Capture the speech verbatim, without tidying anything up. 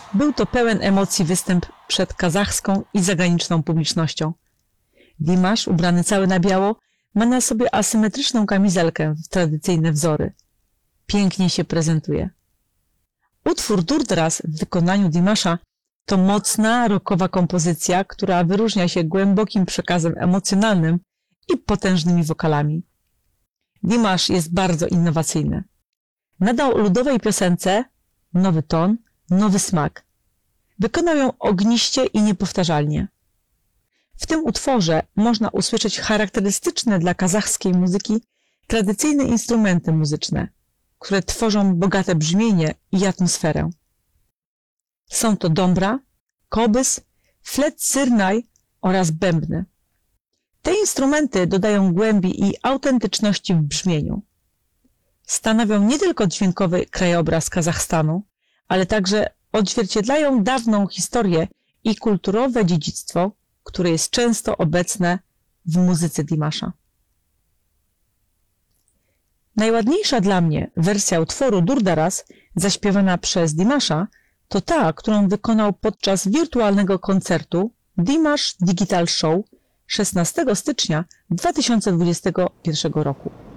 Był to pełen emocji występ przed kazachską i zagraniczną publicznością. Dimash, ubrany cały na biało, ma na sobie asymetryczną kamizelkę w tradycyjne wzory. Pięknie się prezentuje. Utwór Durdaras w wykonaniu Dimasha to mocna, rockowa kompozycja, która wyróżnia się głębokim przekazem emocjonalnym i potężnymi wokalami. Dimash jest bardzo innowacyjny. Nadał ludowej piosence nowy ton, nowy smak. Wykonał ją ogniście i niepowtarzalnie. W tym utworze można usłyszeć charakterystyczne dla kazachskiej muzyki tradycyjne instrumenty muzyczne, które tworzą bogate brzmienie i atmosferę. Są to dombra, kobys, flet syrnaj oraz bębny. Te instrumenty dodają głębi i autentyczności w brzmieniu. Stanowią nie tylko dźwiękowy krajobraz Kazachstanu, ale także odzwierciedlają dawną historię i kulturowe dziedzictwo, które jest często obecne w muzyce Dimasha. Najładniejsza dla mnie wersja utworu Durdaras, zaśpiewana przez Dimasha, to ta, którą wykonał podczas wirtualnego koncertu Dimash Digital Show szesnastego stycznia dwa tysiące dwudziestego pierwszego roku.